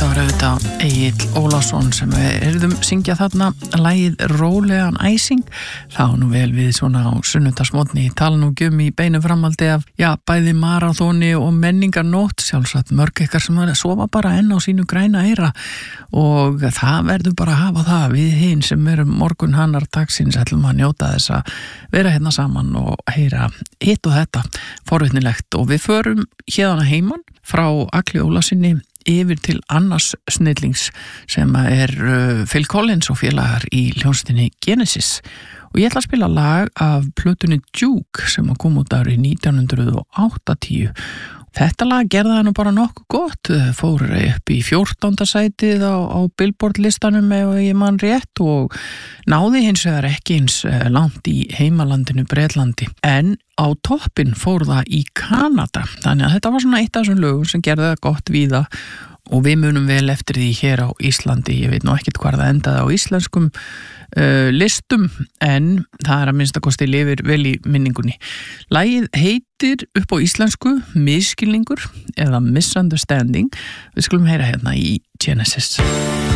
Þetta var auðvitað Egill Ólafsson sem við heyrðum syngja þarna lagið Rólegan æsing. Það nú vel við svona á sunnudagsmorgni tala nú í beinu framaldi af bæði maraþoni og menningarnótt, sjálfsagt mörg ykkar sem sofa bara enn á sínu græna eyra og það verður bara að hafa það við hinn sem erum morgunhannar dagsins ætlum að njóta þess að vera hérna saman og heyra hitt og þetta forvitnilegt og við förum hérna heiman frá Agli Ólafsinni yfir til annars snillings sem Phil Collins og félagar í hljómsveitinni Genesis og ég ætla að spila lag af plötunni Duke sem kom út árið 1980. Þetta lag gerði það nú bara nokkuð gott, fór upp í 14. sætið á Billboard listanum ef ég man rétt og náði hins vegar ekki eins langt í heimalandinu Bretlandi en á toppinn fór það í Kanada, þannig að þetta var svona eitt af þessum lögum sem gerði það gott víða og við munum vel eftir því hér á Íslandi, ég veit nú ekkert hvað það endaði á íslenskum listum en það að minnstakosti lifir vel í minningunni. Lagið heitir upp á íslensku Misskilningur eða Misunderstanding. Við skulum heyra hérna í Genesis.